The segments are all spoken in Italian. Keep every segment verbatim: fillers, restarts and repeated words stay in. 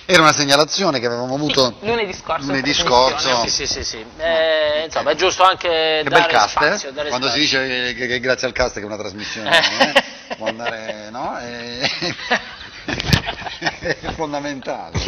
Era una segnalazione che avevamo avuto sì, lunedì scorso. Lunedì scorso. Sì, sì, sì, sì. Eh, insomma, è giusto anche che dare bel cast, spazio. eh? Dare Quando spazio. si dice che, che, che grazie al cast che è una trasmissione eh? può andare, no? È, è fondamentale.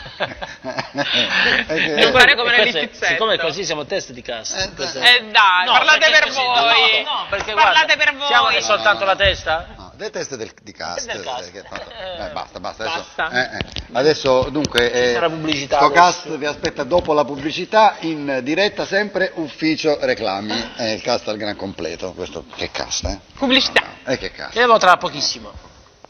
Non fare come nel pizzetto. Siccome così siamo test di cast. Eh, questo è- Eh dai, No, parlate perché per così- voi. No, no, perché Parlate guarda, per voi. siamo che soltanto la testa? No, delle teste del, di cast, Del cast. che tanto- Eh, eh, basta, basta, adesso, basta. eh, eh. Adesso dunque eh, sarà pubblicità sto adesso. cast vi aspetta dopo la pubblicità in diretta sempre ufficio reclami, è il cast al gran completo, questo che cast, eh? Pubblicità. Eh che cast. Ci vediamo tra pochissimo.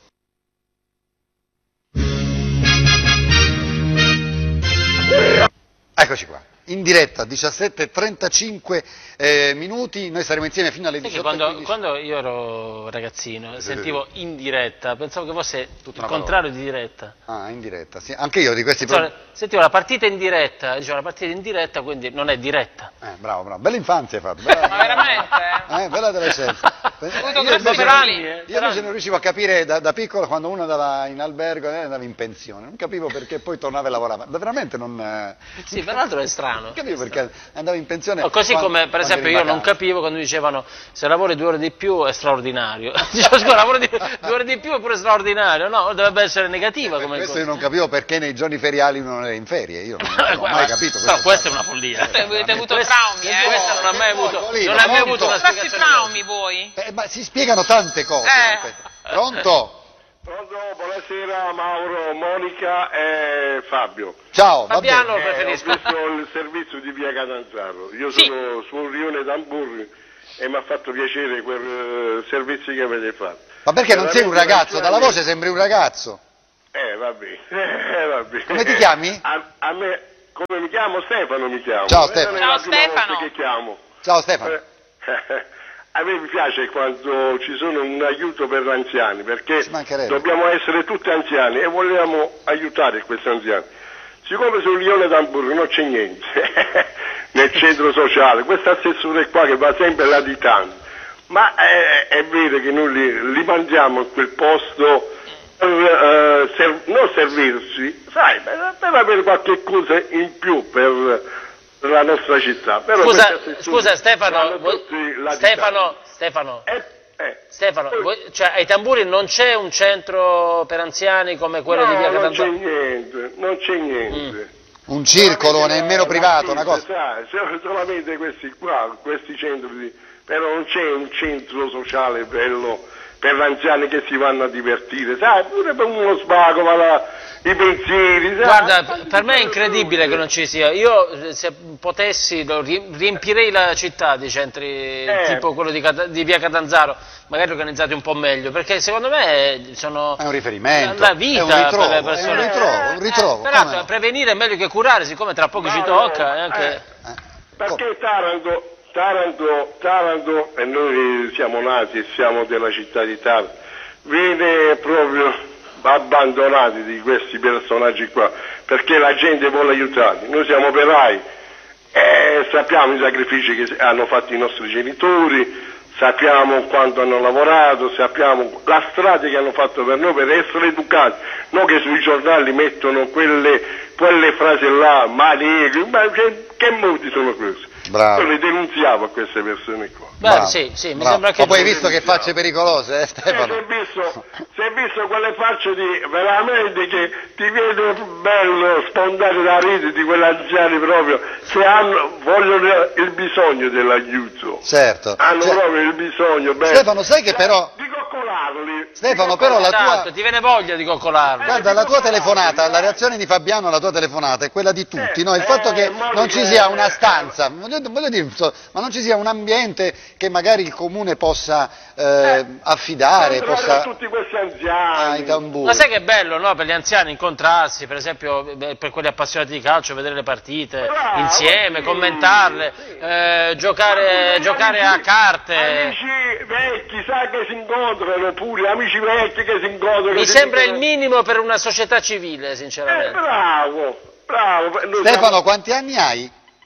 Eccoci qua, in diretta, diciassette e trentacinque eh, minuti, noi saremo insieme fino alle Sai che diciotto e quando, quindici. quando io ero ragazzino sentivo in diretta, pensavo che fosse Tutta il una contrario di diretta. Ah, in diretta, sì, anche io di questi Insomma, pro- sentivo la partita in diretta, dicevo la partita in diretta, quindi non è diretta. Eh, bravo, bravo, bella infanzia hai fatto, bella, Ma veramente? eh, bella adolescenza. avuto Io grossi invece- problemi. Io invece non riuscivo a capire da, da piccolo quando uno andava in albergo e andava in pensione, non capivo perché poi tornava e lavorava, ma veramente non... eh, Sì, peraltro è strano. Non capivo perché andava in pensione... No, così quando- come per quando esempio eri in io non vacanza. capivo quando dicevano se lavori due ore di più è straordinario. Dicevo scusa, lavoro di, due ore di più è pure straordinario, no? Dovrebbe essere negativa Per come questo cosa. io non capivo perché nei giorni feriali uno non era in ferie, io non, non ho Guarda, mai capito. Però questa è una follia. Avete avete avuto Questa- traumi, eh? Questa non ha mai Che avuto, vuoi, non ha mai pronto? avuto una Grossi spiegazione. traumi voi? Eh, ma si spiegano tante cose. Eh. con questo. Pronto? Pronto, buonasera Mauro, Monica e Fabio. Ciao, va Fabiano bene. Eh, ho preferisco. visto il servizio di via Catanzaro. Io Sì. sono su Rione d'Amburri e mi ha fatto piacere quel eh, servizio che avete fatto. Ma perché non sei un Veramente ragazzo? Dalla l'anziani- voce sembri un ragazzo. Eh, vabbè. Eh, vabbè. Come ti chiami? A, a me, come mi chiamo? Stefano mi chiamo. Ciao, Eh, Stefano. non è la Ciao, prima Stefano. volta che chiamo. Ciao Stefano. Eh, A me mi piace quando ci sono un aiuto per gli anziani, perché Ci mancherebbe. dobbiamo essere tutti anziani e vogliamo aiutare questi anziani. Siccome sul Lione d'Amburgo non c'è niente, nel centro sociale, questo assessore qua che va sempre latitando, ma è, è vero che noi li, li mandiamo in quel posto per eh, ser- non servirsi, sai, per, per avere qualche cosa in più per la nostra città. Però Scusa, questi assessori scusa Stefano, vanno vuoi- tutti latitando. Stefano, Stefano, Eh, eh. Stefano, vuoi- cioè ai Tamburi non c'è un centro per anziani come quello no, di via non c'è Catanzaro? niente, non c'è niente. Un circolo, Solamente nemmeno la- privato, la una cosa. sai, so- solamente questi qua, questi centri, di- però non c'è un centro sociale bello per gli anziani che si vanno a divertire, sai, pure per uno svago, ma la- i pensieri, sai. Guarda, per me è incredibile che non ci sia. Io eh, se potessi lo ri- riempirei la città di centri Eh. tipo quello di, Cata- di via Catanzaro, magari organizzati un po' meglio, perché secondo me sono È un riferimento. la vita è un ritrovo, per le è un persone. ritrovo, un ritrovo. Peraltro come no? prevenire è meglio che curare, siccome tra poco ci No, tocca. no, è anche... eh. Eh, Perché Taranto, Taranto, Taranto, e noi siamo nati e siamo della città di Taranto, viene proprio abbandonati di questi personaggi qua, perché la gente vuole aiutarli, noi siamo operai e sappiamo i sacrifici che hanno fatto i nostri genitori, sappiamo quanto hanno lavorato, sappiamo la strada che hanno fatto per noi per essere educati, non che sui giornali mettono quelle, quelle frasi là, ma negri, ma che, che modi sono questi? Bravo. Io le denunziavo a queste persone qua. Beh, Bravo, sì, sì, mi bravo. sembra che... Ma poi hai giusto. visto che facce pericolose, eh Eh, Stefano? si è visto, si è visto quelle facce di veramente che ti vedo bello spontaneo da ridere di quegli anziani proprio che hanno, vogliono il bisogno dell'aiuto. Certo. Hanno Cioè, proprio il bisogno, beh, Stefano, sai che però... di coccolarli. Stefano, Di però la Esatto, tua... ti viene voglia di coccolarli. Guarda, la tua telefonata, la reazione di Fabiano alla tua telefonata è quella di tutti, Eh, no? Il fatto eh, che Monica, non ci sia una eh, stanza, voglio, voglio dire, so- ma non ci sia un ambiente che magari il comune possa eh, affidare, Contrario possa... a tutti questi ai anziani. tamburi. Ma sai che è bello, no? Per gli anziani incontrarsi, per esempio beh, per quelli appassionati di calcio, vedere le partite Bravo, insieme, sì, commentarle, sì. eh, giocare, giocare a carte. Amici vecchi, sai che si incontrano pure, amici vecchi che si incontrano. Mi che si sembra il dicono- minimo per una società civile, Eh, sinceramente. bravo, bravo. Noi Stefano, siamo- quanti anni hai?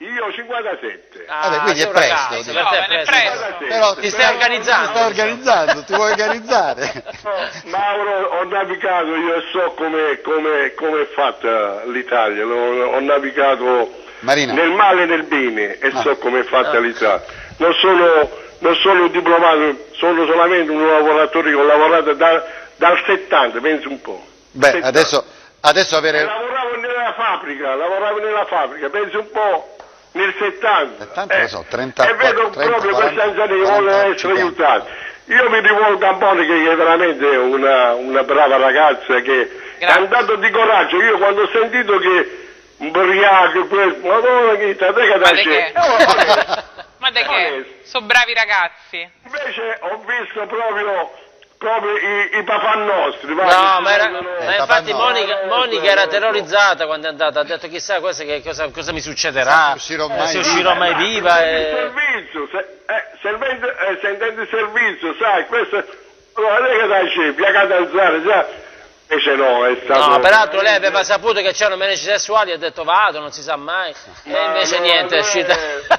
Io cinquantasette. Ah, Vabbè, quindi sei è un presto, ragazzo, diciamo. per te è Giovane, presto. presto. Però Ti stai organizzando. Ti stai organizzando, ti vuoi organizzare. Mauro, ho navigato, io so come come come è fatta l'Italia, ho, ho navigato Marina. nel male e nel bene e Ah. so come è fatta Ah. l'Italia. Non sono, non sono un diplomato, sono solamente un lavoratore che ho lavorato da- dal settanta, pensi un po'. Beh, settanta. adesso, adesso E avere... lavoravo nella fabbrica, lavoravo nella fabbrica, pensi un po' nel settanta. settanta, lo so, trenta, e vedo trenta, proprio questi quaranta, anziani che quaranta, vogliono essere cinquanta. aiutati. Io mi rivolgo a Monica, che è veramente una, una brava ragazza, che è Grazie. andato di coraggio. Io quando ho sentito che ubriaco, questo, madonna che te che Ma da di che? c'è. Ma da che? Sono bravi ragazzi. Invece ho visto proprio, proprio i, i papà nostri. va, No, che ma, era, sono- ma infatti no. Monica, Monica era terrorizzata quando è andata, ha detto chissà questo che cosa, cosa mi succederà, Se uscirò eh, mai se viva. uscirò mai viva. Il E... servizio, se, eh, servente, eh, sentendo il servizio, sai, questo allora, lei che dai c'è, via Catanzaro, già, invece no, è stato... No, peraltro lei aveva saputo che c'erano meneci sessuali e ha detto vado, non si sa mai, e Ma invece no, niente, è no, uscita,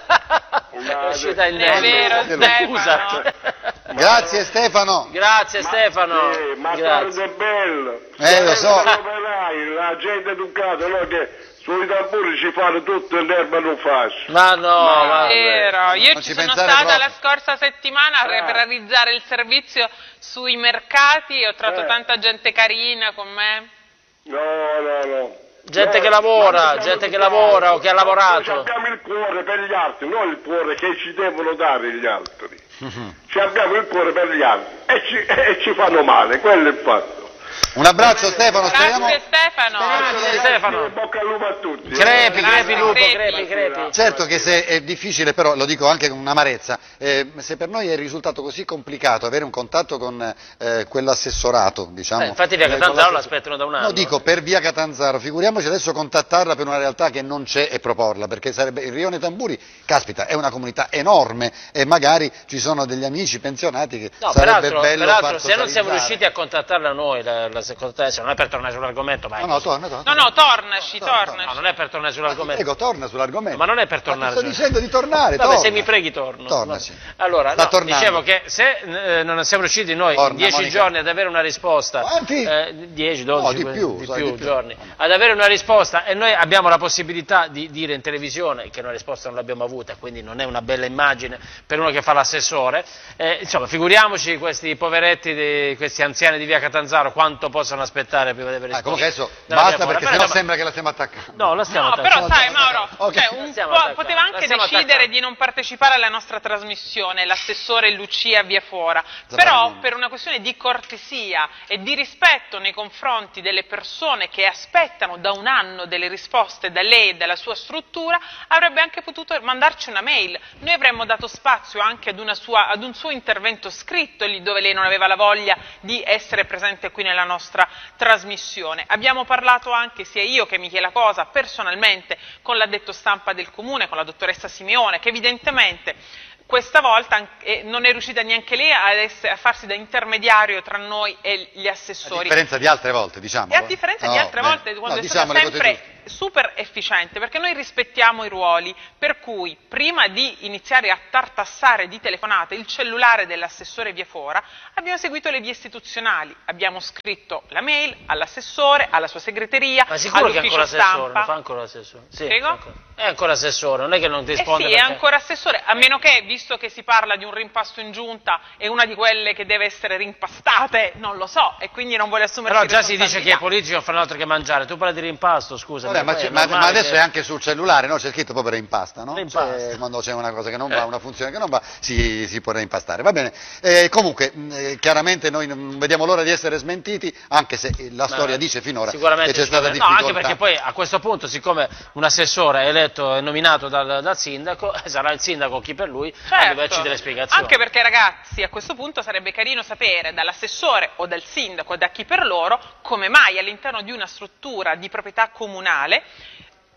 Ma- è uscita in È vero, Scusa. Stefano. Grazie Stefano. Grazie Stefano, Sì, ma grazie. Taranto è bello. Eh, lo so. Taranto è operai, la gente educata, no, che sui tamburi ci fanno tutto e l'erba non fascia. Ma no, Ma- ma... Vero, io Non ci ci sono pensare stata troppo. la scorsa settimana a Eh. per realizzare il servizio sui mercati e ho trovato Eh. tanta gente carina con me. No, no, no. Gente No, che lavora, noi siamo gente che educati. lavora o che ha Noi lavorato. abbiamo il cuore per gli altri, non il cuore che ci devono dare gli altri. Ci abbiamo il cuore per gli altri e ci, e ci fanno male, quello è il fatto. Un abbraccio Stefano, speriamo... Grazie Stefano. Grazie, Stefano. E bocca al lupo a tutti. eh. Crepi, Grazie, crepi Lupo, crepi. crepi, crepi. Certo che se è difficile, però lo dico anche con un'amarezza, eh, se per noi è risultato così complicato avere un contatto con eh, quell'assessorato, diciamo... Eh, infatti via eh, con Catanzaro l'assessor- l'aspettano da un anno. No, dico per via Catanzaro, figuriamoci adesso contattarla per una realtà che non c'è e proporla, perché sarebbe il Rione Tamburi, caspita, è una comunità enorme e magari ci sono degli amici pensionati che No, sarebbe peraltro, bello peraltro far se non siamo socializzare. riusciti a contattarla noi, la, la secondazione, non è per tornare sull'argomento, vai. No, no, torna, torna. No, no, tornaci, Torna, torna. tornaci. No, non è per tornare sull'argomento. Prego, torna sull'argomento. Ma non è per Ma ti tornare sto su- dicendo di tornare, Vabbè, torna. se mi preghi torno. Tornaci. Vabbè. Allora, Sta no, tornando. dicevo che se eh, non siamo riusciti noi Torna, in dieci Monica. giorni ad avere una risposta, Quanti? eh, dieci, dodici, No, di più, di sai, più di più. giorni, ad avere una risposta e noi abbiamo la possibilità di dire in televisione che una risposta non l'abbiamo avuta, quindi non è una bella immagine per uno che fa l'assessore, eh, insomma figuriamoci questi poveretti, di, questi anziani di via Catanzaro quanto possono aspettare prima di avere Ah, risposta. comunque adesso dalla basta mia perché parte. sennò Però, sembra che la stiamo attaccando. No, la stiamo No, attaccando. però sai Mauro, Ok. cioè, un Stiamo po' attaccando, poteva la anche stiamo decidere attaccando. di non partecipare alla nostra trasmissione, l'assessore Lucia Viafora, Zaparino. però per una questione di cortesia e di rispetto nei confronti delle persone che aspettano da un anno delle risposte da lei e dalla sua struttura, avrebbe anche potuto mandarci una mail. Noi avremmo dato spazio anche ad, una sua, ad un suo intervento scritto lì dove lei non aveva la voglia di essere presente qui nella nostra trasmissione. Abbiamo parlato anche, sia io che Michela Cosa, personalmente con l'addetto stampa del comune, con la dottoressa Simeone, che evidentemente questa volta eh, non è riuscita neanche lei a, essere, a farsi da intermediario tra noi e gli A assessori. differenza di altre volte, diciamo. E a differenza di altre volte, quando è stata sempre super efficiente, perché noi rispettiamo i ruoli, per cui prima di iniziare a tartassare di telefonate il cellulare dell'assessore Viafora, abbiamo seguito le vie istituzionali, abbiamo scritto la mail all'assessore, alla sua segreteria, Ma sicuro che è all'ufficio ancora assessore, stampa. lo fa ancora assessore? Sì, Prego? è ancora- È ancora assessore, non è che non ti Eh risponde sì, è perché- ancora assessore, a meno che, visto che si parla di un rimpasto in giunta, è una di quelle che deve essere rimpastate, non lo so, e quindi non vuole assumersi Però già si dice che i responsabilità. politici non fanno altro che mangiare, tu parli di rimpasto, scusa. Vabbè, ma, c'è- ma- ma adesso è anche sul cellulare, no? C'è scritto proprio reimpasta, no? Reimpasta. Cioè, quando c'è una cosa che non va, Eh. una funzione che non va, si, si può reimpastare. Va bene. Eh, comunque, mh, eh, chiaramente noi non vediamo l'ora di essere smentiti, anche se eh, la storia dice finora Sicuramente che c'è stata sicuramente. No, difficoltà. anche perché poi a questo punto, siccome un assessore è eletto e nominato dal, dal sindaco, sarà il sindaco chi per lui a Certo. doverci delle spiegazioni. Anche perché ragazzi, a questo punto sarebbe carino sapere dall'assessore o dal sindaco, da chi per loro, come mai all'interno di una struttura di proprietà comunale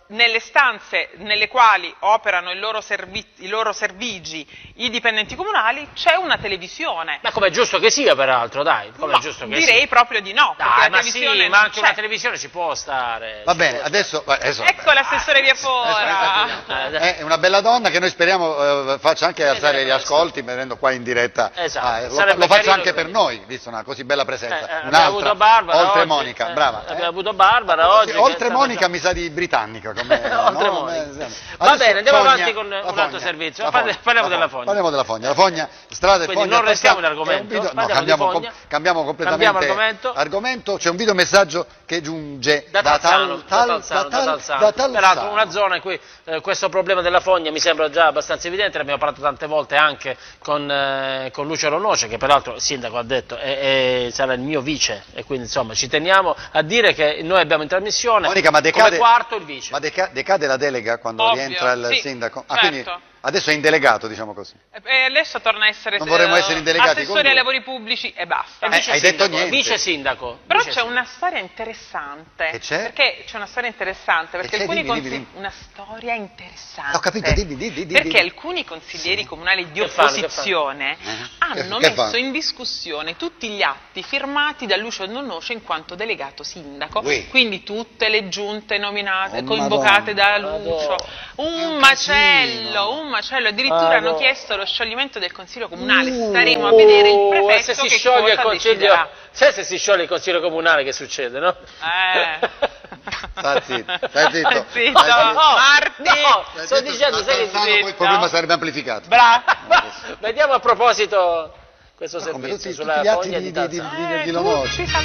nelle stanze nelle quali operano il loro servi i loro servigi i dipendenti comunali c'è una televisione. Ma come è giusto che sia, peraltro, dai. Come No, è giusto che direi sia. proprio di no. Dai, perché la ma televisione sì, ma non anche c'è. una televisione ci può stare. Va ci bene, può adesso... adesso Ecco l'assessore via fora. stare. È una bella donna che noi speriamo eh, faccia anche alzare gli Esatto. ascolti, venendo qua in diretta. Esatto. Ah, eh, lo, Sarebbe lo faccio carino anche che per noi, visto una così bella Eh, presenza. eh, abbiamo Un'altra, avuto Barbara oltre oggi, Monica, eh, brava. abbiamo eh. avuto Barbara Sì, oggi. che è oltre stata Monica già- mi sa di britannica. Come, Oltre no? Monica. Eh, Va adesso bene, andiamo Fogna, avanti con la un altro Fogna, servizio. la Parli- Fogna, parliamo la della Fogna. Fogna. Parliamo della Fogna. La Fogna, strada e Quindi Fogna non restiamo Tassano, nell'argomento, è un video- no, parliamo di cambiamo, Fogna. com- cambiamo completamente Cambiamo argomento. argomento. C'è un video messaggio che giunge Da da, Talzano, Tal- Tal- da Talzano, da da Tal- Talzano. da Talzano. Peraltro una zona in cui eh, questo problema della fogna mi sembra già abbastanza evidente, ne abbiamo parlato tante volte anche con, eh, con Lucio Ronoce, che peraltro il sindaco ha detto è, è, sarà il mio vice, e quindi insomma ci teniamo a dire che noi abbiamo in trasmissione Monica, ma decade, come quarto il vice. ma deca- decade la delega quando Ovvio, rientra il sì, sindaco? Ah, certo. quindi adesso è indelegato, diciamo così. E adesso torna a essere Non vorremmo eh, essere indelegati con assessore lui. ai lavori pubblici e basta. Eh, vice hai detto sindaco, niente. Vice sindaco. Però vice c'è sindaco. una storia interessante. Che c'è? Perché c'è una storia interessante, perché c'è? alcuni Dimmi, dimmi, consigli- dimmi. una storia interessante. Ho capito, dimmi, dimmi, dimmi, Perché dimmi. alcuni consiglieri comunali di Che fanno, che opposizione Eh? hanno Che- che messo fanno? in discussione tutti gli atti firmati da Lucio Ronoce in quanto delegato sindaco. Ui. Quindi tutte le giunte nominate, Oh, convocate da Madonna. Lucio. È un Un casino. macello, un macello. Addirittura Madonna. hanno chiesto lo scioglimento del Consiglio Comunale. Uh. Staremo a vedere il Oh, e prefetto se si che scioglie il cosa consiglio, deciderà. sai se si scioglie il consiglio comunale che succede, no? Eh. Sta zitto, stai zitto. Stai zitto. Stai zitto. Marti. No, Stai sto zitto, dicendo, sta sai che Talzano, poi il zitto. problema sarebbe amplificato. Bravo. Vediamo a proposito questo Come servizio tutti, sulla tutti gli atti fogna di, di di, di, Talzano. di, di Eh, Lonoce. tutti sanno